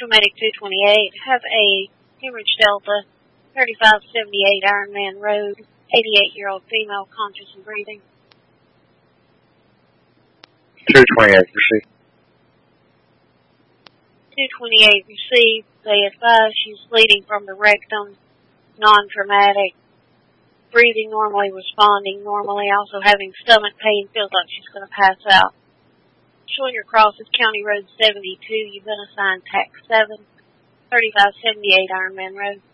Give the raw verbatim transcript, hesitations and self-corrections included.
Central Medic two twenty-eight, have a hemorrhage delta, thirty-five seventy-eight Ironman Road, eighty-eight-year-old female, conscious and breathing. two twenty-eight, received. two twenty-eight received. They advise she's bleeding from the rectum, non-traumatic, breathing normally, responding normally, also having stomach pain, feels like she's going to pass out. Showing your cross is County Road seventy-two. You've been assigned Tax seven, thirty-five seventy-eight Ironman Road.